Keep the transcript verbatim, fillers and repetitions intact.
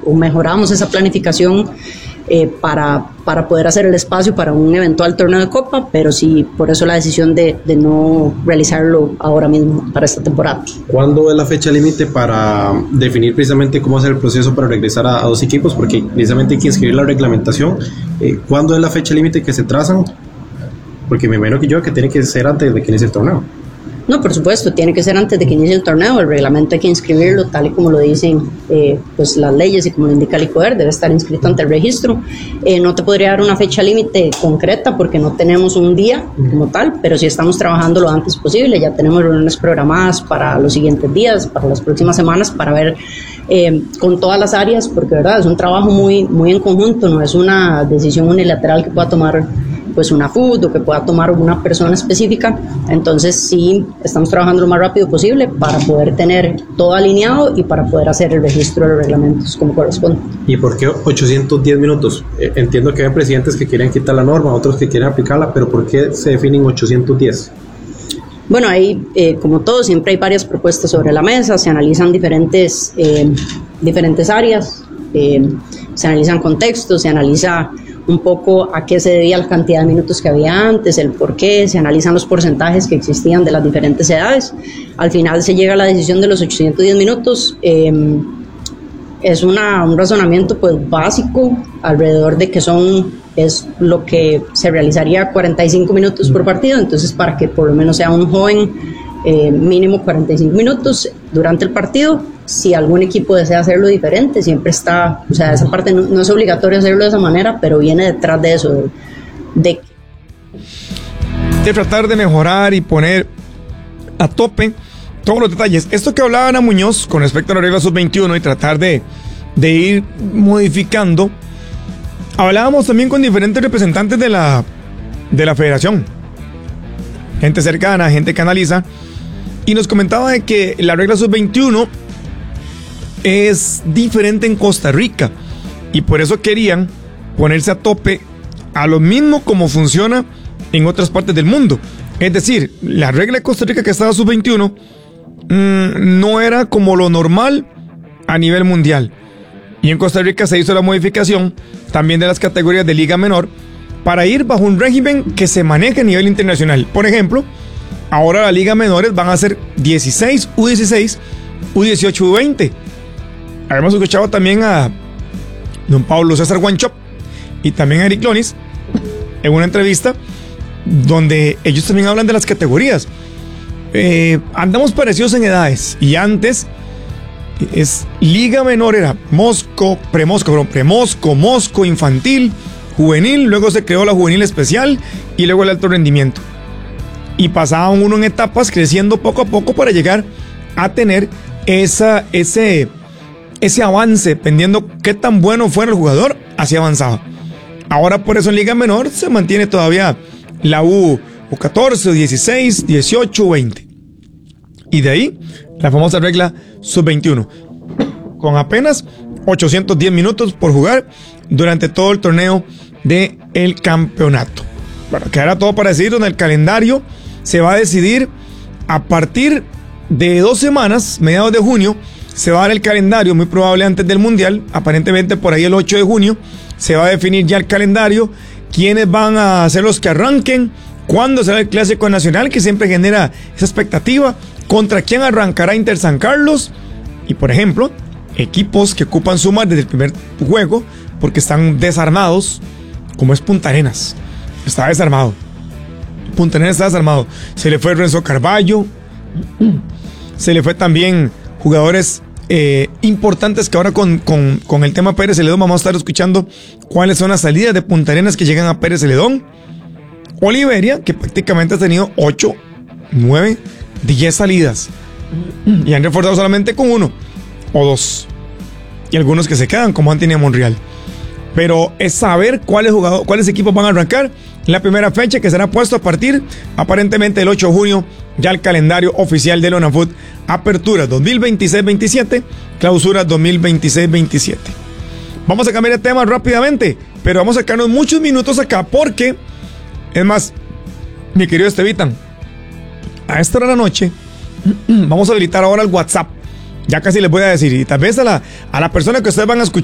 o mejoramos esa planificación eh, para, para poder hacer el espacio para un eventual torneo de Copa, pero sí, por eso la decisión de, de no realizarlo ahora mismo para esta temporada. ¿Cuándo es la fecha límite para definir precisamente cómo hacer el proceso para regresar a, a dos equipos? Porque precisamente hay que inscribir la reglamentación. Eh, ¿Cuándo es la fecha límite que se trazan? Porque me imagino que yo que tiene que ser antes de que inicie el torneo. No, por supuesto, tiene que ser antes de que inicie el torneo. El reglamento hay que inscribirlo tal y como lo dicen eh, pues las leyes y como lo indica el ICODER, debe estar inscrito ante el registro. Eh, no te podría dar una fecha límite concreta porque no tenemos un día como tal, pero sí estamos trabajando lo antes posible. Ya tenemos reuniones programadas para los siguientes días, para las próximas semanas, para ver eh, con todas las áreas, porque verdad es un trabajo muy, muy en conjunto, no es una decisión unilateral que pueda tomar pues una F U D o que pueda tomar una persona específica. Entonces sí estamos trabajando lo más rápido posible para poder tener todo alineado y para poder hacer el registro de los reglamentos como corresponde. ¿Y por qué ochocientos diez minutos? Eh, entiendo que hay presidentes que quieren quitar la norma, otros que quieren aplicarla, pero ¿por qué se definen ochocientos diez? Bueno, ahí, eh, como todo, siempre hay varias propuestas sobre la mesa, se analizan diferentes, eh, diferentes áreas, eh, se analizan contextos, se analiza un poco a qué se debía la cantidad de minutos que había antes, el por qué, se analizan los porcentajes que existían de las diferentes edades. Al final se llega a la decisión de los ochocientos diez minutos. Eh, es una, un razonamiento pues básico alrededor de que son es lo que se realizaría cuarenta y cinco minutos por partido, entonces para que por lo menos sea un joven eh, mínimo cuarenta y cinco minutos durante el partido. Si algún equipo desea hacerlo diferente, siempre está, o sea, esa parte no, no es obligatorio hacerlo de esa manera, pero viene detrás de eso, de, de... de tratar de mejorar y poner a tope todos los detalles. Esto que hablaba Ana Muñoz con respecto a la regla sub veintiuno y tratar de, de ir modificando. Hablábamos también con diferentes representantes de la, de la federación, gente cercana, gente que analiza, y nos comentaba de que la regla sub veintiuno es diferente en Costa Rica y por eso querían ponerse a tope a lo mismo como funciona en otras partes del mundo. Es decir, la regla de Costa Rica que estaba sub veintiuno mmm, no era como lo normal a nivel mundial. Y en Costa Rica se hizo la modificación también de las categorías de Liga Menor para ir bajo un régimen que se maneja a nivel internacional. Por ejemplo, ahora las ligas menores van a ser dieciséis, U dieciséis, U dieciocho, U veinte. Habíamos escuchado también a don Pablo César Guanchop y también a Eric Lonis en una entrevista donde ellos también hablan de las categorías. Eh, andamos parecidos en edades y antes es Liga Menor era Mosco, Premosco, perdón, Premosco, Mosco, Infantil, Juvenil, luego se creó la Juvenil Especial y luego el Alto Rendimiento. Y pasaban uno en etapas creciendo poco a poco para llegar a tener esa, ese, ese avance, dependiendo qué tan bueno fuera el jugador, así avanzaba. Ahora por eso en Liga Menor se mantiene todavía la U, U catorce, U dieciséis, dieciocho, U veinte. Y de ahí la famosa regla sub veintiuno, con apenas ochocientos diez minutos por jugar durante todo el torneo del campeonato. Bueno, quedará todo para decidir, donde el calendario se va a decidir a partir de dos semanas, mediados de junio, se va a dar el calendario, muy probable antes del Mundial, aparentemente por ahí el ocho de junio, se va a definir ya el calendario, quiénes van a ser los que arranquen, cuándo será el Clásico Nacional, que siempre genera esa expectativa, contra quién arrancará Inter San Carlos, y por ejemplo, equipos que ocupan sumas desde el primer juego, porque están desarmados, como es Punta Arenas, está desarmado, Punta Arenas está desarmado, se le fue Renzo Carballo, se le fue también jugadores eh, importantes que ahora con, con, con el tema Pérez Celedón vamos a estar escuchando cuáles son las salidas de Punta Arenas que llegan a Pérez Celedón. Oliveria, que prácticamente ha tenido ocho, nueve, diez salidas y han reforzado solamente con uno o dos, y algunos que se quedan como Anthony Monreal. Pero es saber cuáles jugadores, cuáles equipos van a arrancar en la primera fecha, que será puesto a partir aparentemente el ocho de junio, ya el calendario oficial de Lonafoot, apertura dos mil veintiséis veintisiete, clausura dos mil veintiséis veintisiete. Vamos a cambiar de tema rápidamente, pero vamos a sacarnos muchos minutos acá porque, es más, mi querido Estevitan, a esta hora de la noche vamos a habilitar ahora el WhatsApp. Ya casi les voy a decir, y tal vez a la, a la persona que ustedes van a escuchar